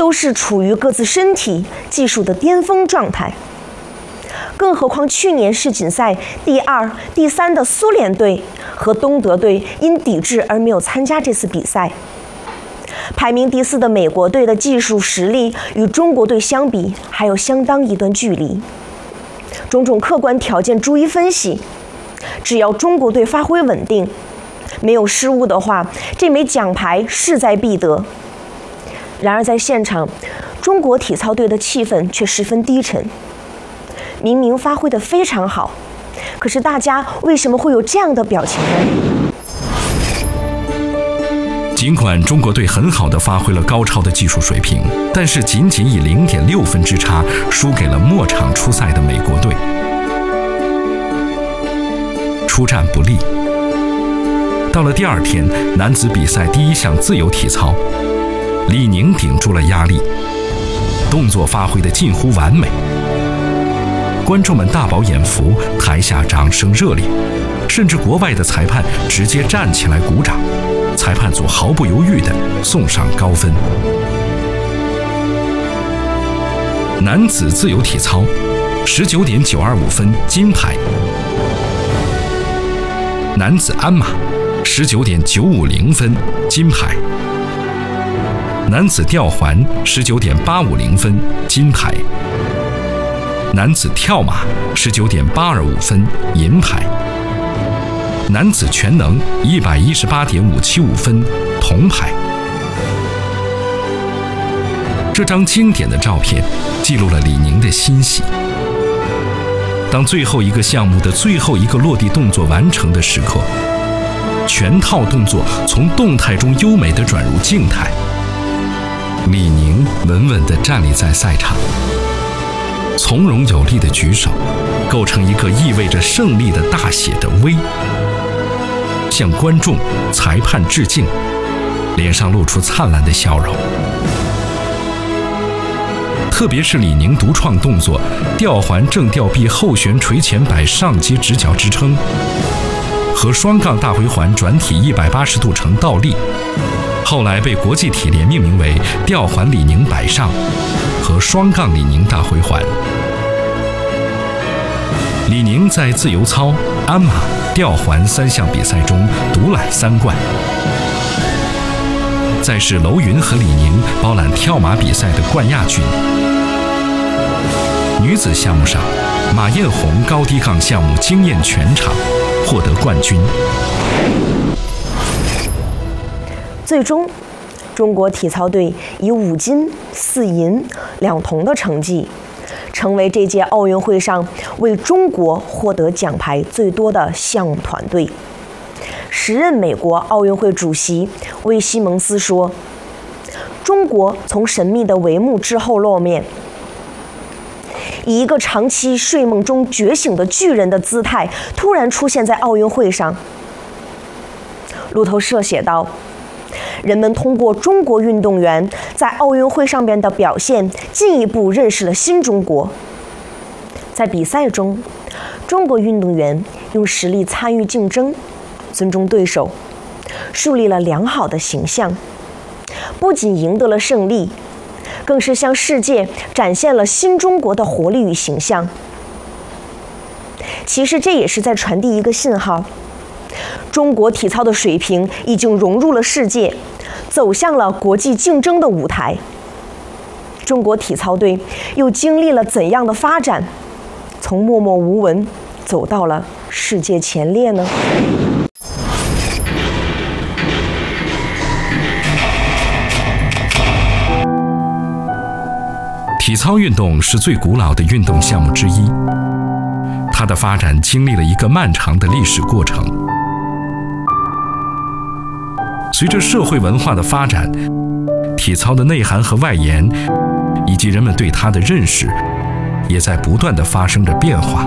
都是处于各自身体、技术的巅峰状态。更何况去年世锦赛第2、第3的苏联队和东德队因抵制而没有参加这次比赛。排名第4的美国队的技术实力与中国队相比还有相当一段距离。种种客观条件逐一分析，只要中国队发挥稳定，没有失误的话，这枚奖牌势在必得。然而在现场，中国体操队的气氛却十分低沉。明明发挥得非常好，可是大家为什么会有这样的表情呢？ 尽管中国队很好地发挥了高超的技术水平，但是仅仅以0.6分之差输给了末场出赛的美国队。出战不利。到了第2天，男子比赛第1项自由体操，李宁顶住了压力，动作发挥得近乎完美。观众们大饱眼福，台下掌声热烈，甚至国外的裁判直接站起来鼓掌，裁判组毫不犹豫地送上高分。男子自由体操，19.925分金牌；男子鞍马，19.950分金牌；男子吊环，19.850分金牌；男子跳马19.825分银牌；男子全能118.575分铜牌。这张经典的照片记录了李宁的欣喜。当最后一个项目的最后一个落地动作完成的时刻，全套动作从动态中优美地转入静态，李宁稳稳地站立在赛场，从容有力的举手，构成一个意味着胜利的大写的V，向观众、裁判致敬，脸上露出灿烂的笑容。特别是李宁独创动作吊环正吊臂后旋垂前摆上接直角支撑，和双杠大回环转体180度呈倒立，后来被国际体联命名为吊环李宁摆上和双杠李宁大回环。李宁在自由操、鞍马、吊环3项比赛中独揽3冠。再是楼云和李宁包揽跳马比赛的冠亚军。女子项目上，马艳红高低杠项目惊艳全场，获得冠军。 最终，中国体操队以5金、4银、2铜的成绩，成为这届奥运会上为中国获得奖牌最多的项目团队。时任美国奥运会主席威西蒙斯说：“中国从神秘的帷幕之后露面，以一个长期睡梦中觉醒的巨人的姿态，突然出现在奥运会上。”路透社写道：“人们通过中国运动员在奥运会上面的表现，进一步认识了新中国。在比赛中，中国运动员用实力参与竞争，尊重对手，树立了良好的形象，不仅赢得了胜利，更是向世界展现了新中国的活力与形象。其实这也是在传递一个信号：中国体操的水平已经融入了世界，走向了国际竞争的舞台。中国体操队又经历了怎样的发展，从默默无闻走到了世界前列呢？ 体操运动是最古老的运动项目之一，它的发展经历了一个漫长的历史过程。随着社会文化的发展，体操的内涵和外延，以及人们对它的认识，也在不断地发生着变化。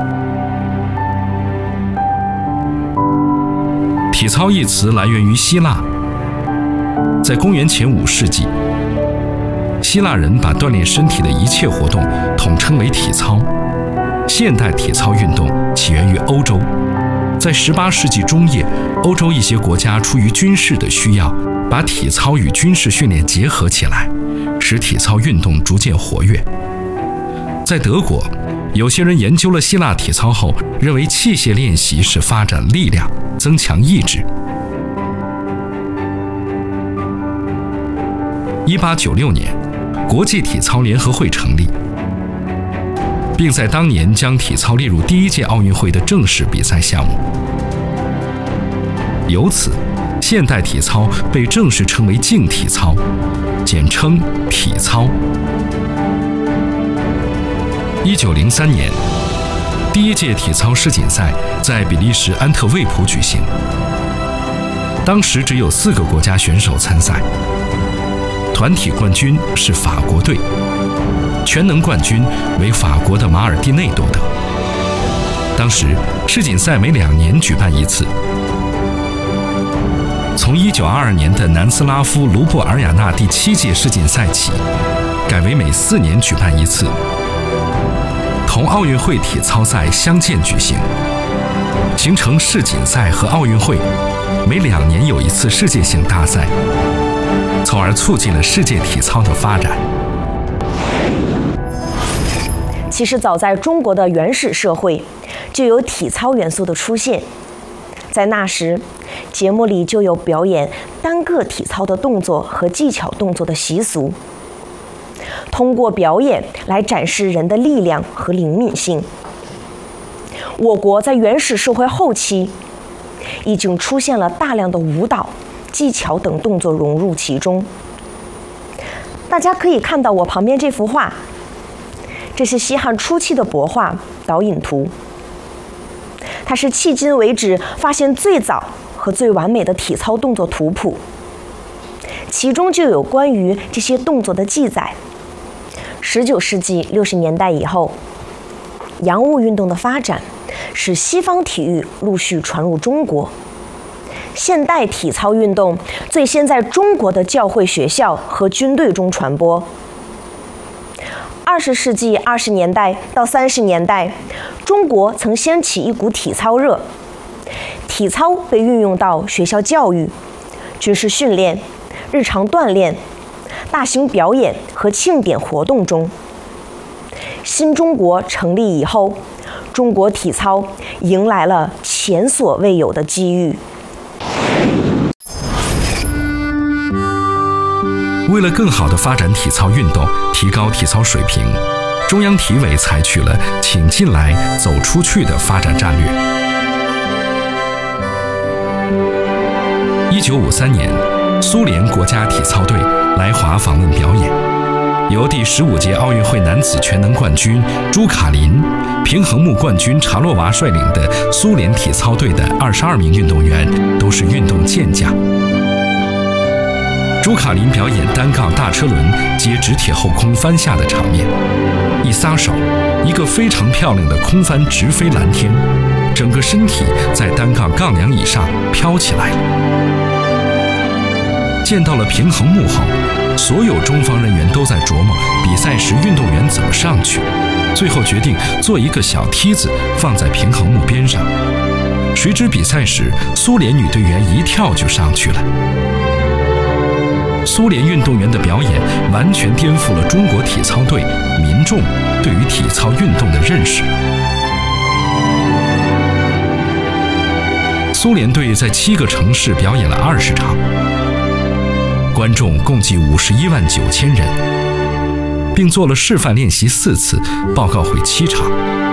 体操一词来源于希腊，在公元前5世纪，希腊人把锻炼身体的一切活动统称为体操。现代体操运动起源于欧洲，在18世纪中叶，欧洲一些国家出于军事的需要，把体操与军事训练结合起来， 使体操运动逐渐活跃。在德国，有些人研究了希腊体操后，认为器械练习是发展力量、增强意志。1896年，国际体操联合会成立，并在当年将体操列入第一届奥运会的正式比赛项目。由此，现代体操被正式称为竞体操，简称体操。1903年，第一届体操世锦赛在比利时安特卫普举行，当时只有4个国家选手参赛。团体冠军是法国队，全能冠军为法国的马尔蒂内夺得。当时世锦赛每2年举办一次，从1922年的南斯拉夫卢布尔雅纳第7届世锦赛起，改为每4年举办一次，同奥运会体操赛相间举行，形成世锦赛和奥运会每2年有一次世界性大赛，从而促进了世界体操的发展。 其实早在中国的原始社会，就有体操元素的出现。在那时，节目里就有表演单个体操的动作和技巧动作的习俗，通过表演来展示人的力量和灵敏性。我国在原始社会后期，已经出现了大量的舞蹈、技巧等动作融入其中。大家可以看到我旁边这幅画，这是西汉初期的帛画导引图，它是迄今为止发现最早和最完美的体操动作图谱，其中就有关于这些动作的记载。19世纪60年代以后，洋务运动的发展使西方体育陆续传入中国。现代体操运动最先在中国的教会学校和军队中传播。20世纪20年代到30年代，中国曾掀起一股体操热，体操被运用到学校教育、军事训练、日常锻炼、大型表演和庆典活动中。新中国成立以后，中国体操迎来了前所未有的机遇。 为了更好地发展体操运动，提高体操水平，中央体委采取了“请进来，走出去”的发展战略。1953年，苏联国家体操队来华访问表演，由第15届奥运会男子全能冠军朱卡林、平衡木冠军查洛娃率领的苏联体操队的22名运动员都是运动健将。朱卡林表演单杠大车轮接直铁后空翻下的场面，一撒手，一个非常漂亮的空翻直飞蓝天，整个身体在单杠杠梁以上飘起来了。见到了平衡木后，所有中方人员都在琢磨比赛时运动员怎么上去，最后决定做一个小梯子放在平衡木边上。谁知比赛时，苏联女队员一跳就上去了。苏联运动员的表演完全颠覆了中国体操队民众对于体操运动的认识。苏联队在7个城市表演了20场，观众共计51万9千人，并做了示范练习4次，报告会7场。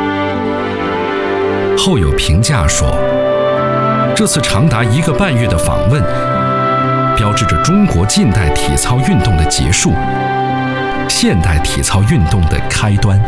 后有评价说，这次长达1个半月的访问，标志着中国近代体操运动的结束，现代体操运动的开端。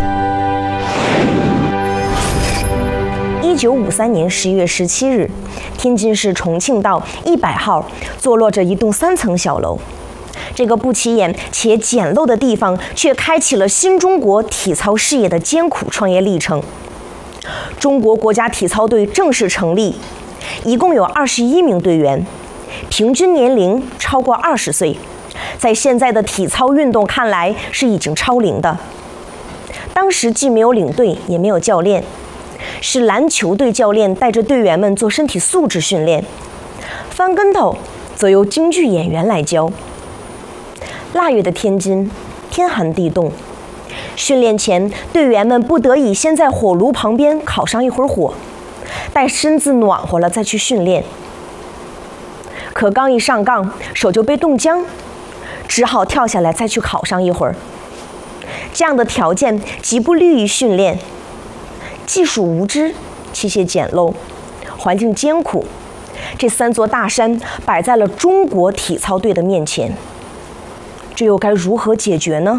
1953年11月17日，天津市重庆道100号坐落着一栋3层小楼。这个不起眼且简陋的地方，却开启了新中国体操事业的艰苦创业历程。中国国家体操队正式成立，一共有21名队员，平均年龄超过20岁，在现在的体操运动看来是已经超龄的。当时既没有领队，也没有教练，是篮球队教练带着队员们做身体素质训练，翻跟头则由京剧演员来教。腊月的天津天寒地冻。训练前，队员们不得已先在火炉旁边烤上一会儿火，待身子暖和了再去训练。可刚一上杠，手就被冻僵，只好跳下来再去烤上一会儿。这样的条件极不利于训练，技术无知，器械简陋，环境艰苦，这3座大山摆在了中国体操队的面前，这又该如何解决呢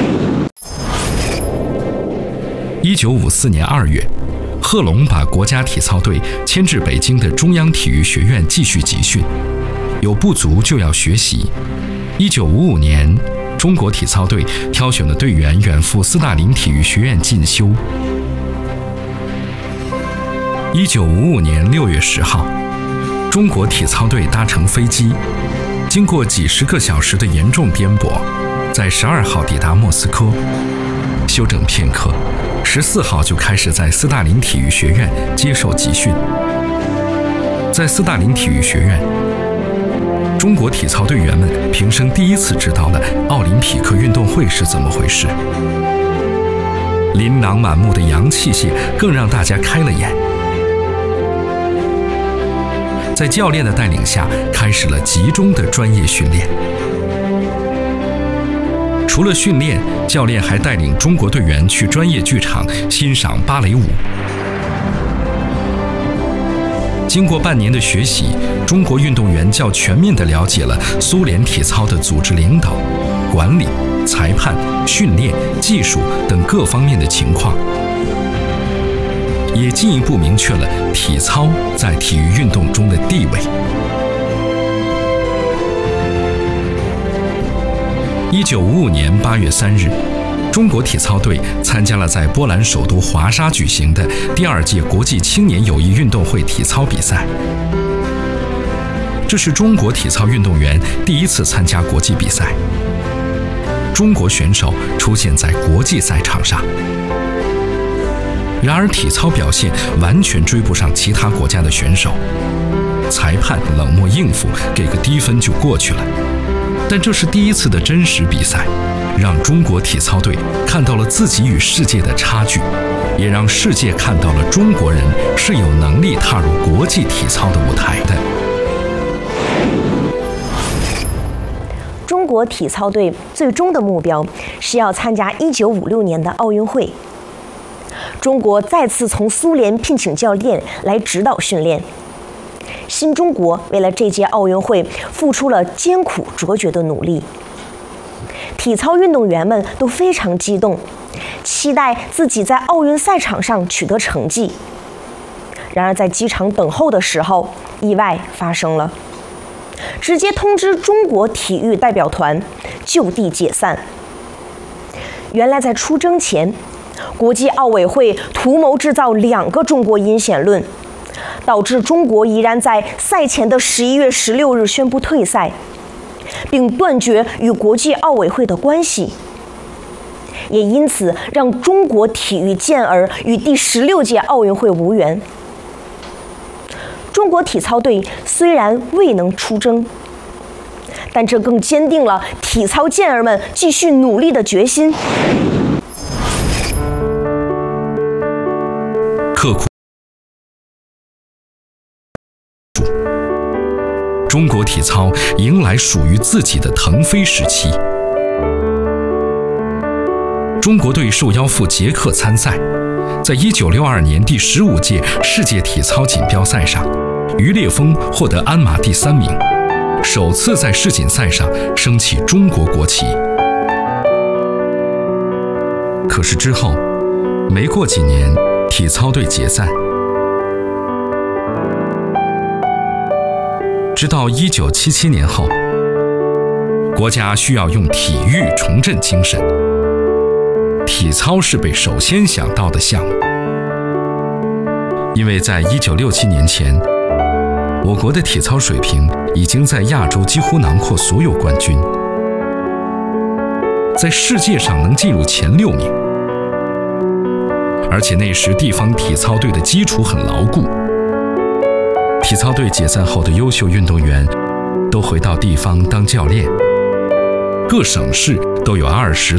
？1954年2月，贺龙把国家体操队迁至北京的中央体育学院继续集训，有不足就要学习。1955年，中国体操队挑选的队员远赴斯大林体育学院进修。1955年6月10号，中国体操队搭乘飞机，经过几十个小时的严重颠簸，在12号抵达莫斯科，休整片刻，14号就开始在斯大林体育学院接受集训。在斯大林体育学院，中国体操队员们平生第一次知道了奥林匹克运动会是怎么回事。琳琅满目的洋器械更让大家开了眼。在教练的带领下，开始了集中的专业训练。除了训练，教练还带领中国队员去专业剧场欣赏芭蕾舞。经过半年的学习，中国运动员较全面地了解了苏联体操的组织领导、管理、裁判、训练、技术等各方面的情况，也进一步明确了体操在体育运动中的地位。1955年8月3日，中国体操队参加了在波兰首都华沙举行的第2届国际青年友谊运动会体操比赛。这是中国体操运动员第一次参加国际比赛，中国选手出现在国际赛场上。然而体操表现完全追不上其他国家的选手，裁判冷漠应付，给个低分就过去了。但这是第一次的真实比赛，让中国体操队看到了自己与世界的差距，也让世界看到了中国人是有能力踏入国际体操的舞台的。 中国体操队最终的目标是要参加1956年的奥运会。中国再次从苏联聘请教练来指导训练。新中国为了这届奥运会付出了艰苦卓绝的努力。体操运动员们都非常激动，期待自己在奥运赛场上取得成绩。然而在机场等候的时候，意外发生了，直接通知中国体育代表团就地解散。原来在出征前，国际奥委会图谋制造2个中国阴险论，导致中国依然在赛前的11月16日宣布退赛，并断绝与国际奥委会的关系，也因此让中国体育健儿与第16届奥运会无缘。中国体操队虽然未能出征，但这更坚定了体操健儿们继续努力的决心。 刻苦，中国体操迎来属于自己的腾飞时期。中国队受邀赴捷克参赛，在1962年第15届世界体操锦标赛上，于烈峰获得鞍马第3名，首次在世锦赛上升起中国国旗。可是之后，没过几年，体操队解散。直到1977年后，国家需要用体育重振精神，体操是被首先想到的项目。因为在1967年前，我国的体操水平已经在亚洲几乎囊括所有冠军，在世界上能进入前6名。而且那时地方体操队的基础很牢固，体操队解散后的优秀运动员都回到地方当教练，各省市都有20